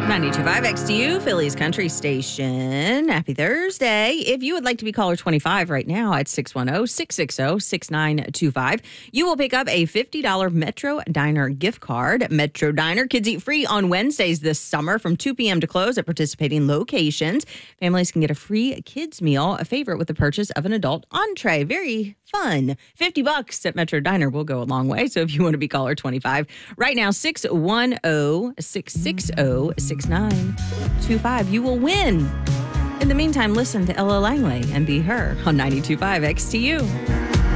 92.5 XTU, Philly's Country Station. Happy Thursday. If you would like to be caller 25 right now at 610-660-6925, you will pick up a $50 Metro Diner gift card. Metro Diner, kids eat free on Wednesdays this summer from 2 p.m. to close at participating locations. Families can get a free kids meal, a favorite with the purchase of an adult entree. Very fun. $50 at Metro Diner will go a long way. So if you want to be caller 25 right now, 610-660-6925, you will win. In the meantime, listen to Ella Langley and Be Her on 92.5 XTU.